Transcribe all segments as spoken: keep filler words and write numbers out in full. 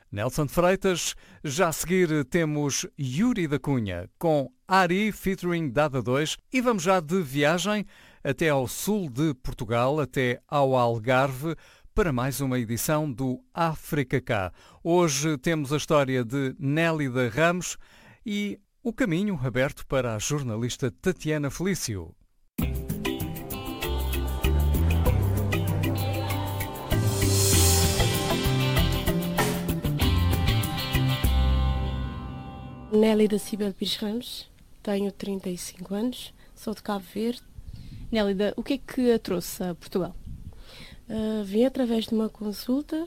Nelson Freitas. Já a seguir temos Yuri da Cunha com Ari featuring Dada dois e vamos já de viagem até ao sul de Portugal, até ao Algarve, para mais uma edição do África Cá. Hoje temos a história de Nélida Ramos e o caminho aberto para a jornalista Tatiana Felício. Nélida Cibele Pires Ramos, tenho trinta e cinco anos, sou de Cabo Verde. Nélida, o que é que a trouxe a Portugal? Uh, vim através de uma consulta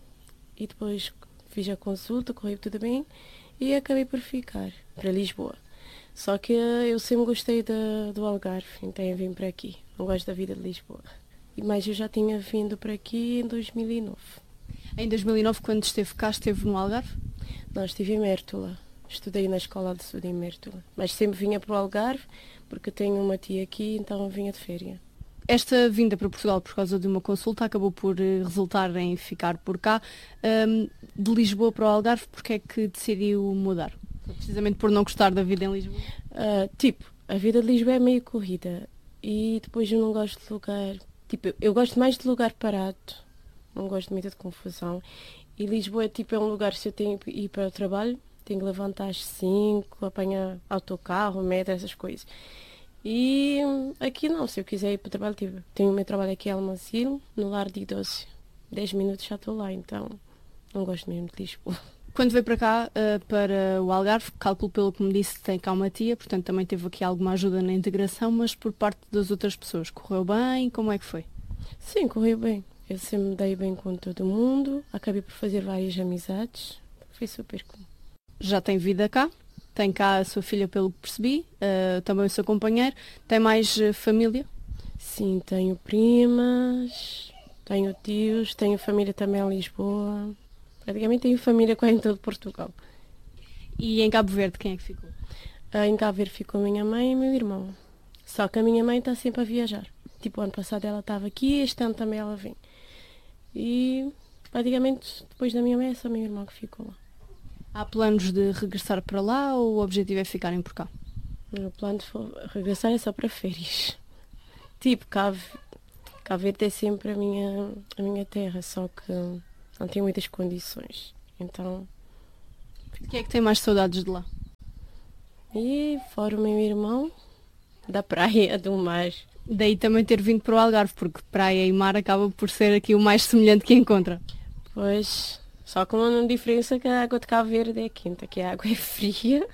e depois fiz a consulta, correu tudo bem e acabei por ficar para Lisboa. Só que uh, eu sempre gostei de, do Algarve, então eu vim para aqui. Não gosto da vida de Lisboa. Mas eu já tinha vindo para aqui em dois mil e nove. Em dois mil e nove, quando esteve cá, esteve no Algarve? Não, estive em Mértola. Estudei na Escola de Saúde em Mértola. Mas sempre vinha para o Algarve, porque tenho uma tia aqui, então vinha de férias. Esta vinda para Portugal por causa de uma consulta acabou por resultar em ficar por cá. Um, de Lisboa para o Algarve, porque é que decidiu mudar? Precisamente por não gostar da vida em Lisboa? Uh, tipo, a vida de Lisboa é meio corrida. E depois eu não gosto de lugar... Tipo, eu gosto mais de lugar parado. Não gosto muito de confusão. E Lisboa é, tipo, é um lugar, se eu tenho que ir para o trabalho, tenho que levantar às cinco, apanhar autocarro, metro, essas coisas. E aqui não, se eu quiser ir para o trabalho, tipo, tenho o meu trabalho aqui em Almancil, no lar de idosos. dez minutos já estou lá, então não gosto mesmo de Lisboa. Quando veio para cá, uh, para o Algarve, calculo pelo que me disse, tem cá uma tia, portanto também teve aqui alguma ajuda na integração, mas por parte das outras pessoas, correu bem? Como é que foi? Sim, correu bem. Eu sempre me dei bem com todo mundo, acabei por fazer várias amizades, foi super comum. Já tem vida cá? Tem cá a sua filha, pelo que percebi, uh, também o seu companheiro. Tem mais uh, família? Sim, tenho primas, tenho tios, tenho família também em Lisboa. Praticamente tenho família quase em todo Portugal. E em Cabo Verde, quem é que ficou? Uh, em Cabo Verde ficou a minha mãe e meu irmão. Só que a minha mãe está sempre a viajar. Tipo, ano passado ela estava aqui, este ano também ela vem. E praticamente depois da minha mãe é só meu irmão que ficou lá. Há planos de regressar para lá ou o objetivo é ficarem por cá? O plano de regressar é só para férias. Tipo, Cabo, Cabo Verde é sempre a minha, a minha terra, só que não tenho muitas condições. Então... Quem é que tem mais saudades de lá? E fora o meu irmão, da praia, do mar. Daí também ter vindo para o Algarve, porque praia e mar acaba por ser aqui o mais semelhante que encontra. Pois... Só com uma diferença que a água de Cabo Verde é quente, que a água é fria.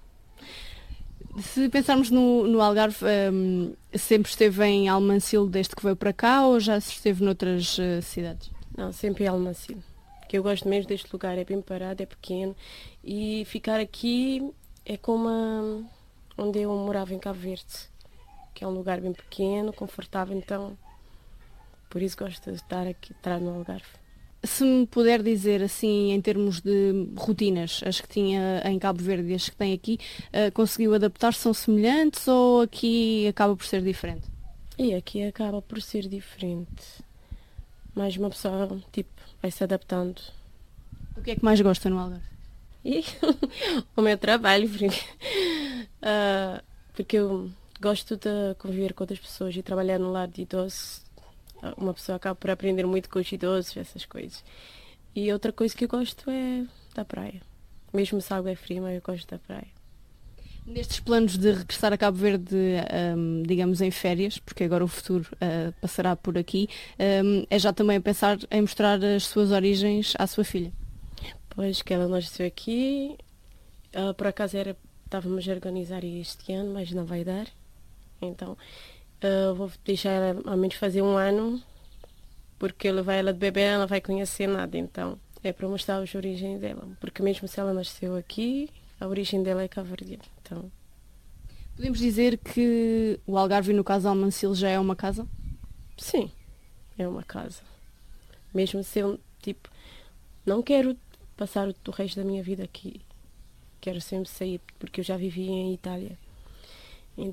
Se pensarmos no, no Algarve, um, sempre esteve em Almancil desde que veio para cá ou já esteve noutras uh, cidades? Não, sempre em Almancil. Que eu gosto mesmo deste lugar, é bem parado, é pequeno. E ficar aqui é como a, onde eu morava em Cabo Verde, que é um lugar bem pequeno, confortável, então por isso gosto de estar aqui, estar no Algarve. Se me puder dizer, assim, em termos de rotinas, as que tinha em Cabo Verde e as que tem aqui, uh, conseguiu adaptar-se? São semelhantes ou aqui acaba por ser diferente? E aqui acaba por ser diferente. Mas uma pessoa, tipo, vai se adaptando. O que é que mais gosta no Algarve? E o meu trabalho, porque, uh, porque eu gosto de conviver com outras pessoas e trabalhar no lar de idosos. Uma pessoa acaba por aprender muito com os idosos, essas coisas. E outra coisa que eu gosto é da praia. Mesmo se a água é fria, mas eu gosto da praia. Nestes planos de regressar a Cabo Verde, um, digamos em férias, porque agora o futuro uh, passará por aqui, um, é já também a pensar em mostrar as suas origens à sua filha? Pois, que ela nasceu aqui. Ela, por acaso, era, estávamos a organizar este ano, mas não vai dar. Então... Uh, vou deixar ela ao menos fazer um ano, porque eu levar ela de bebê, ela não vai conhecer nada, então é para mostrar as origens dela, porque mesmo se ela nasceu aqui, a origem dela é cabo-verdiana. Então... Podemos dizer que o Algarve, no caso Almancil, já é uma casa? Sim, é uma casa. Mesmo se eu, tipo, não quero passar o, o resto da minha vida aqui, quero sempre sair, porque eu já vivi em Itália.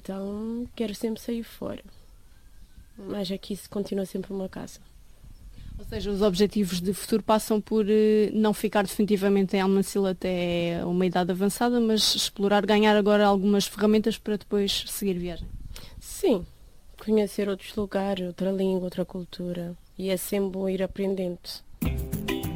Então, quero sempre sair fora. Mas aqui se continua sempre uma casa. Ou seja, os objetivos de futuro passam por eh, não ficar definitivamente em Almancil até uma idade avançada, mas explorar, ganhar agora algumas ferramentas para depois seguir viagem. Sim, conhecer outros lugares, outra língua, outra cultura. E é sempre bom ir aprendendo.